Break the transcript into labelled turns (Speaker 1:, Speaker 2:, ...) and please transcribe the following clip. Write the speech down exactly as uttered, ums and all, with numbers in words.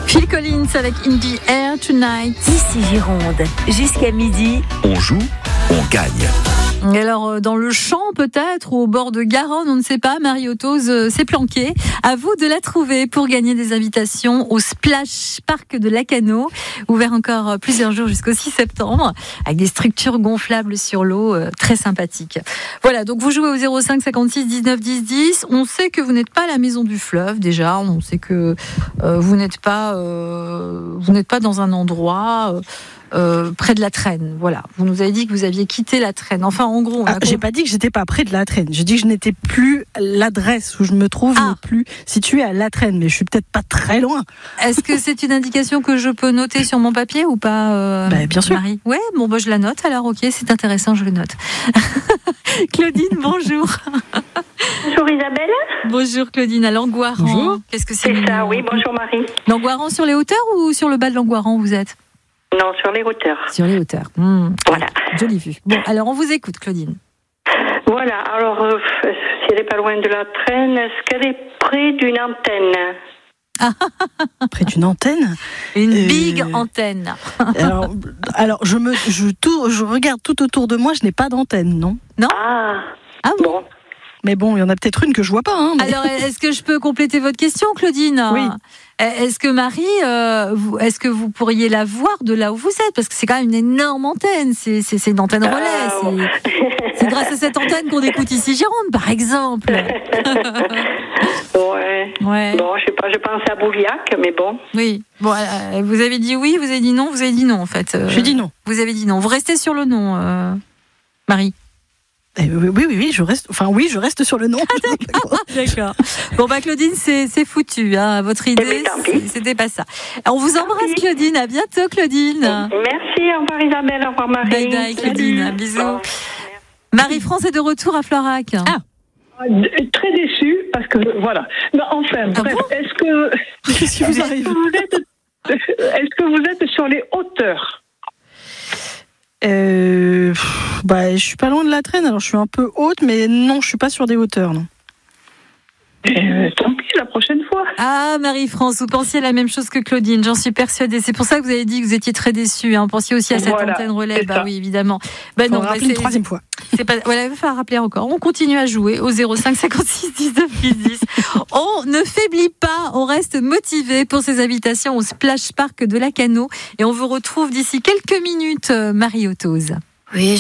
Speaker 1: Phil Collins avec In the Air Tonight.
Speaker 2: Ici Gironde, jusqu'à midi.
Speaker 3: On joue, on gagne.
Speaker 1: Et alors, dans le champ peut-être, ou au bord de Garonne, on ne sait pas, Marie Otose euh, s'est planquée. À vous de la trouver pour gagner des invitations au Splash Park de Lacanau, ouvert encore plusieurs jours jusqu'au six septembre, avec des structures gonflables sur l'eau, euh, très sympathiques. Voilà, donc vous jouez au zéro cinq cinquante-six dix-neuf dix dix. On sait que vous n'êtes pas à la Maison du Fleuve, déjà. On sait que euh, vous n'êtes pas, euh, vous n'êtes pas dans un endroit... Euh, Euh, près de la Traîne, voilà. Vous nous avez dit que vous aviez quitté la Traîne. Enfin, en gros, on a
Speaker 4: ah, j'ai pas dit que j'étais pas près de la Traîne. J'ai dit que je n'étais plus l'adresse où je me trouve
Speaker 1: ah.
Speaker 4: n'est plus située à la Traîne, mais je suis peut-être pas très loin.
Speaker 1: Est-ce que c'est une indication que je peux noter sur mon papier ou pas, euh,
Speaker 4: bah, bien sûr.
Speaker 1: Marie ? Ouais, bon, bah, je la note. Alors, ok, c'est intéressant, je le note. Claudine, bonjour.
Speaker 5: Bonjour Isabelle.
Speaker 1: Bonjour Claudine, à Langoiran.
Speaker 4: Bonjour.
Speaker 1: Qu'est-ce que c'est ?
Speaker 5: C'est ça, oui. Bonjour Marie.
Speaker 1: Langoiran sur les hauteurs ou sur le bas de Langoiran vous êtes ?
Speaker 5: Non, sur les hauteurs.
Speaker 1: Sur les hauteurs. Mmh.
Speaker 5: Voilà.
Speaker 1: Jolie vue. Bon, alors on vous écoute, Claudine.
Speaker 5: Voilà, alors, euh, si elle n'est pas loin de la Traîne, est-ce qu'elle est près d'une antenne ?
Speaker 4: Près d'une antenne ?
Speaker 1: Une
Speaker 4: Euh,
Speaker 1: big antenne.
Speaker 4: alors, alors je, me, je, tout, je regarde tout autour de moi, je n'ai pas d'antenne, non ?
Speaker 5: Ah,
Speaker 1: Ah bon ?
Speaker 5: bon.
Speaker 4: Mais bon, il y en a peut-être une que je vois pas. Hein, mais...
Speaker 1: Alors, est-ce que je peux compléter votre question, Claudine ?
Speaker 4: Oui.
Speaker 1: Est-ce que Marie, euh, vous, est-ce que vous pourriez la voir de là où vous êtes ? Parce que c'est quand même une énorme antenne. C'est, c'est, c'est une antenne relais.
Speaker 5: Ah,
Speaker 1: c'est,
Speaker 5: bon.
Speaker 1: c'est grâce à cette antenne qu'on écoute ici Gironde, par exemple.
Speaker 5: Ouais.
Speaker 1: Ouais.
Speaker 5: Bon, je sais pas, je pensais à Bouviac, mais bon.
Speaker 1: Oui. Bon, euh, vous avez dit oui, vous avez dit non, vous avez dit non, en fait. Euh,
Speaker 4: J'ai dit non.
Speaker 1: Vous avez dit non. Vous restez sur le non, euh, Marie.
Speaker 4: Eh oui, oui, oui, oui, je reste. Enfin, oui, je reste sur le nom.
Speaker 1: D'accord. Bon, bah, Claudine, c'est, c'est foutu, hein. Votre idée, c'est, c'était pas ça. On vous embrasse, Claudine. À bientôt, Claudine.
Speaker 5: Merci, au revoir Isabelle, au revoir Marie.
Speaker 1: Bye bye, Claudine. Un bisou.
Speaker 5: Bon.
Speaker 1: Marie-France est de retour à Florac.
Speaker 4: Ah.
Speaker 6: Très déçue parce que voilà. Mais enfin,
Speaker 1: Ah
Speaker 6: bref,
Speaker 1: bon
Speaker 6: est-ce que
Speaker 4: Qu'est-ce qui vous arrive ?
Speaker 6: est-ce que vous êtes, est-ce que vous êtes sur les hauteurs ?
Speaker 4: euh, pff, bah, je suis pas loin de la Traîne, alors je suis un peu haute, mais non, je suis pas sur des hauteurs, non.
Speaker 6: Euh, tant pis, la prochaine fois.
Speaker 1: Ah, Marie-France, vous pensiez la même chose que Claudine, j'en suis persuadée. C'est pour ça que vous avez dit que vous étiez très déçue. Hein. Vous pensiez aussi à cette
Speaker 6: Voilà,
Speaker 1: antenne relais.
Speaker 6: c'est
Speaker 1: Bah
Speaker 6: ça.
Speaker 1: oui, évidemment. Bah
Speaker 4: Faut
Speaker 1: non,
Speaker 4: rappeler
Speaker 1: bah, c'est
Speaker 4: une troisième fois.
Speaker 1: C'est pas. Voilà, il va falloir rappeler encore. On continue à jouer au zéro cinq cinquante-six dix-neuf dix dix. On ne faiblit pas, on reste motivé pour ces invitations au Splash Park de Lacanau. Et on vous retrouve d'ici quelques minutes, Marie Otose.
Speaker 2: Oui.